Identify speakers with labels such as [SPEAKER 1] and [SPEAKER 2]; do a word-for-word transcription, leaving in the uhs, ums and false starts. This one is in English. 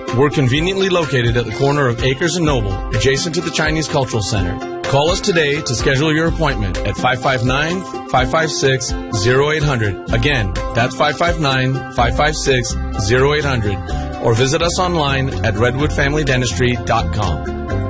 [SPEAKER 1] We're conveniently located at the corner of Acres and Noble, adjacent to the Chinese Cultural Center. Call us today to schedule your appointment at five five nine, five five six, zero eight zero zero. Again, that's five five nine, five five six, zero eight zero zero. Or visit us online at redwood family dentistry dot com.